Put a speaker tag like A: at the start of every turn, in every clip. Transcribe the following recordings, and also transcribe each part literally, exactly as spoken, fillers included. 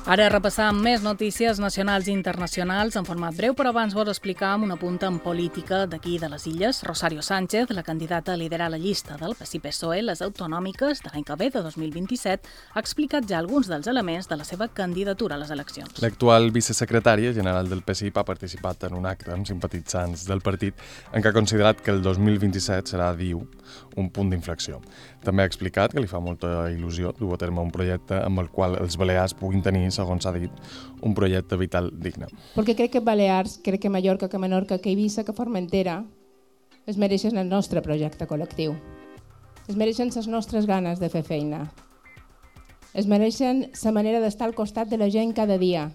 A: Ara repassam més notícies nacionals i internacionals en format breu, però abans vols explicar amb una punta en política d'aquí de les Illes. Rosario Sánchez, la candidata a liderar la llista del P S I P S O E, les autonòmiques de l'any que ve, de dos mil vint-i-set, ha explicat ja alguns dels elements de la seva candidatura a les eleccions.
B: L'actual vicesecretària general del P S I P ha participat en un acte amb simpatitzants del partit en què ha considerat que el dos mil vint-i-set serà, diu, un punt d'inflexió. També ha explicat que li fa molta il·lusió dur a terme un projecte amb el qual els balears puguin tenir, segons s'ha dit, un projecte vital digne.
C: Perquè crec que Balears, crec que Mallorca, que Menorca, que Eivissa, que Formentera es mereixen el nostre projecte col·lectiu. Es mereixen les nostres ganes de fer feina. Es mereixen la manera d'estar al costat de la gent cada dia.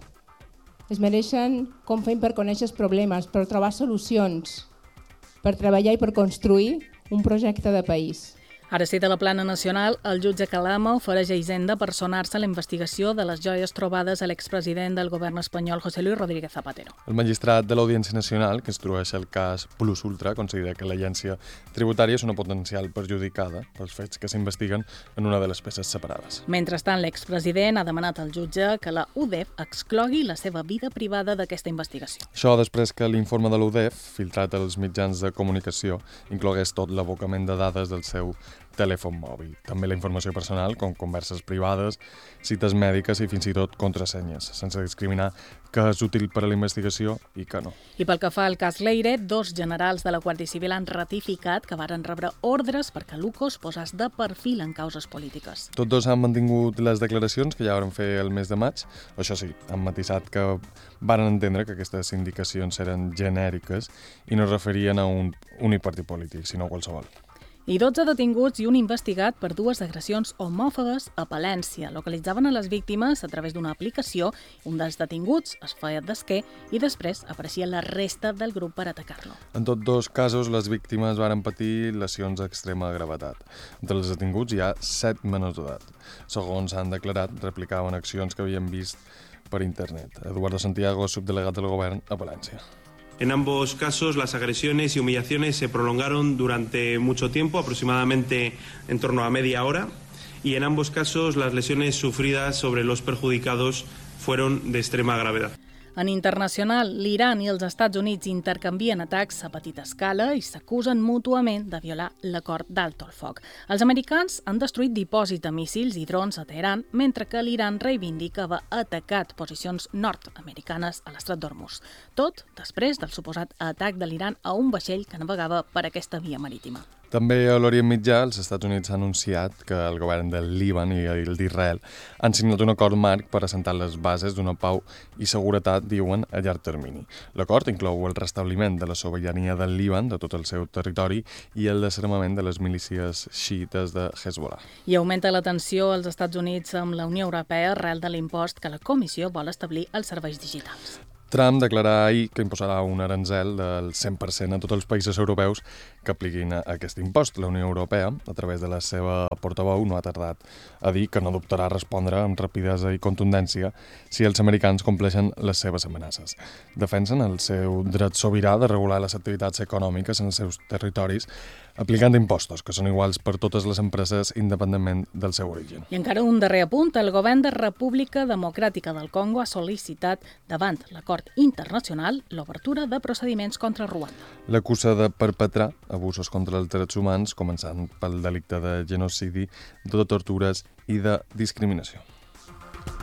C: Es mereixen com fem per conèixer els problemes, per trobar solucions, per treballar i per construir un projecte de país.
A: Ara sí, de la plana nacional, el jutge Calama ofereix a Hisenda personar-se a la investigació de les joies trobades a l'expresident del govern espanyol, José Luis Rodríguez Zapatero.
B: El magistrat de l'Audiència Nacional, que instrueix el cas Plus Ultra, considera que l'agència tributària és una potencial perjudicada pels fets que s'investiguen en una de les peces separades.
A: Mentrestant, l'expresident ha demanat al jutge que la U D E F exclogui la seva vida privada d'aquesta investigació.
B: Això després que l'informe de l'U D E F, filtrat als mitjans de comunicació, inclogués tot l'abocament de dades del seu telèfon mòbil. També la informació personal, com converses privades, cites mèdiques i fins i tot contrasenyes, sense discriminar què és útil per a la investigació i què no.
A: I pel que fa al cas Leire, dos generals de la Guàrdia Civil han ratificat que varen rebre ordres perquè l'UCOS posés de perfil en causes polítiques.
B: Tots dos han mantingut les declaracions que ja van fer el mes de maig. Això sí, han matisat que varen entendre que aquestes indicacions eren genèriques i no es referien a un únic partit polític, sinó a qualsevol.
A: I dotze detinguts i un investigat per dues agressions homòfobes a Palència. Localitzaven a les víctimes a través d'una aplicació. Un dels detinguts es feia d'esquer i després apareixia la resta del grup per atacar-lo.
B: En tots dos casos, les víctimes varen patir lesions d'extrema gravetat. Entre els detinguts hi ha set menors d'edat. Segons han declarat, replicaven accions que havien vist per internet. Eduardo Santiago, subdelegat del govern a Palència.
D: En ambos casos, las agresiones y humillaciones se prolongaron durante mucho tiempo, aproximadamente en torno a media hora, y en ambos casos las lesiones sufridas sobre los perjudicados fueron de extrema gravedad.
A: En internacional, l'Iran i els Estats Units intercanvien atacs a petita escala i s'acusen mútuament de violar l'acord d'alto el foc. Els americans han destruït dipòsits de míssils i drons a Teheran, mentre que l'Iran reivindica haver atacat posicions nord-americanes a l'estret d'Hormuz. Tot després del suposat atac de l'Iran a un vaixell que navegava per aquesta via marítima.
B: També a l'Orient Mitjà, els Estats Units han anunciat que el govern del Líban i el d'Israel han signat un acord marc per assentar les bases d'una pau i seguretat, diuen, a llarg termini. L'acord inclou el restabliment de la sobirania del Líban, de tot el seu territori, i el desarmament de les milícies xiites de Hezbollah.
A: I augmenta la tensió als Estats Units amb la Unió Europea arrel de l'impost que la Comissió vol establir als serveis digitals.
B: Trump declarà ahir que imposarà un aranzel del cent per cent a tots els països europeus que apliquin aquest impost. La Unió Europea, a través de la seva portaveu, no ha tardat a dir que no dubtarà a respondre amb rapidesa i contundència si els americans compleixen les seves amenaces. Defensen el seu dret sobirà de regular les activitats econòmiques en els seus territoris aplicant impostos, que són iguals per totes les empreses independentment del seu origen.
A: I encara un darrer apunt, el govern de República Democràtica del Congo ha sol·licitat davant l'acord internacional l'obertura de procediments contra Ruanda.
B: L'acusa de perpetrar abusos contra els drets humans, començant pel delicte de genocidi, de tortures i de discriminació.